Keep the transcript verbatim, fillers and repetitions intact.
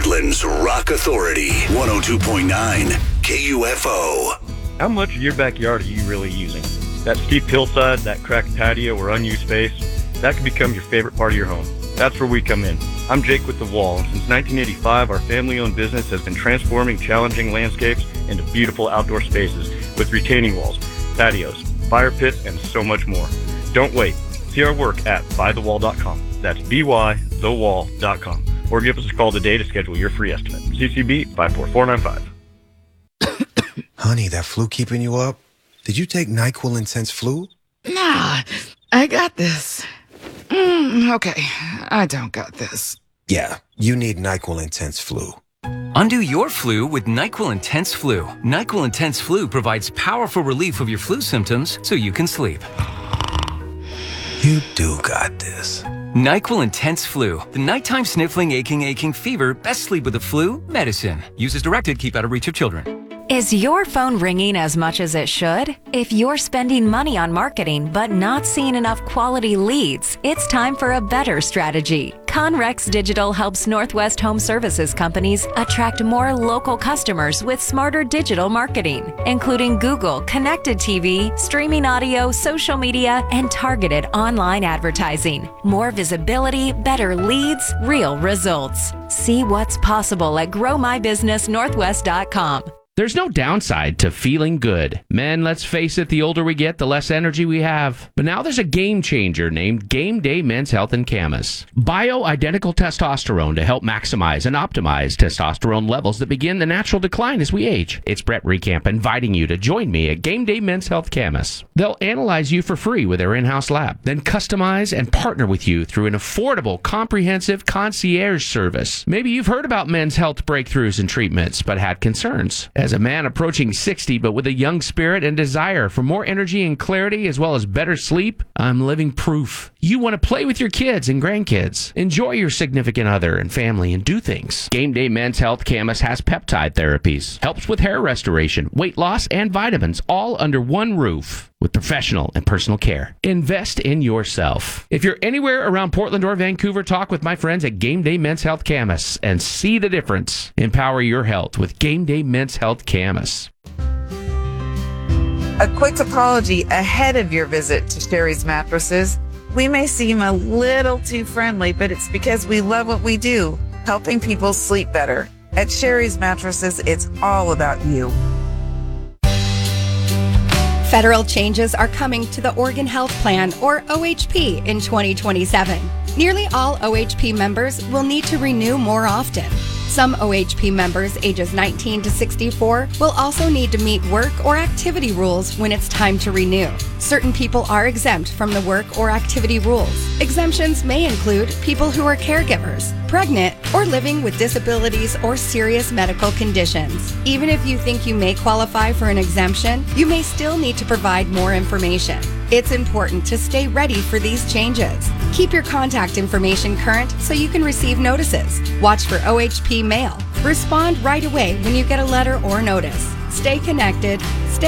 Portland's Rock Authority, one oh two point nine K U F O. How much of your backyard are you really using? That steep hillside, that cracked patio or unused space, that can become your favorite part of your home. That's where we come in. I'm Jake with The Wall, and since nineteen eighty-five, our family-owned business has been transforming challenging landscapes into beautiful outdoor spaces with retaining walls, patios, fire pits, and so much more. Don't wait. See our work at by the wall dot com. That's B Y the wall dot com. Or give us a call today to schedule your free estimate. C C B five four four nine five. Honey, that flu keeping you up? Did you take NyQuil Intense Flu? Nah, I got this. Mm, okay, I don't got this. Yeah, you need NyQuil Intense Flu. Undo your flu with NyQuil Intense Flu. NyQuil Intense Flu provides powerful relief of your flu symptoms so you can sleep. You do got this. NyQuil Intense Flu. The nighttime sniffling, aching, aching fever. Best sleep with the flu medicine. Use as directed. Keep out of reach of children. Is your phone ringing as much as it should? If you're spending money on marketing but not seeing enough quality leads, it's time for a better strategy. Conrex Digital helps Northwest Home Services companies attract more local customers with smarter digital marketing, including Google, connected T V, streaming audio, social media, and targeted online advertising. More visibility, better leads, real results. See what's possible at grow my business northwest dot com. There's no downside to feeling good. Men, let's face it, the older we get, the less energy we have. But now there's a game changer named Game Day Men's Health and Camas. Bioidentical testosterone to help maximize and optimize testosterone levels that begin the natural decline as we age. It's Brett Recamp inviting you to join me at Game Day Men's Health Camas. They'll analyze you for free with their in-house lab, then customize and partner with you through an affordable, comprehensive concierge service. Maybe you've heard about men's health breakthroughs and treatments, but had concerns. As a man approaching sixty, but with a young spirit and desire for more energy and clarity as well as better sleep, I'm living proof. You want to play with your kids and grandkids, enjoy your significant other and family, and do things. Game Day Men's Health Camas has peptide therapies, helps with hair restoration, weight loss, and vitamins, all under one roof with professional and personal care. Invest in yourself. If you're anywhere around Portland or Vancouver, talk with my friends at Game Day Men's Health Camas and see the difference. Empower your health with Game Day Men's Health Camas. A quick apology ahead of your visit to Sherry's Mattresses. We may seem a little too friendly, but it's because we love what we do, helping people sleep better. At Sherry's Mattresses, it's all about you. Federal changes are coming to the Oregon Health Plan, or O H P, in twenty twenty-seven. Nearly all O H P members will need to renew more often. Some O H P members ages nineteen to sixty-four will also need to meet work or activity rules when it's time to renew. Certain people are exempt from the work or activity rules. Exemptions may include people who are caregivers, pregnant, or living with disabilities or serious medical conditions. Even if you think you may qualify for an exemption, you may still need to provide more information. It's important to stay ready for these changes. Keep your contact information current so you can receive notices. Watch for O H P mail. Respond right away when you get a letter or notice. Stay connected. Stay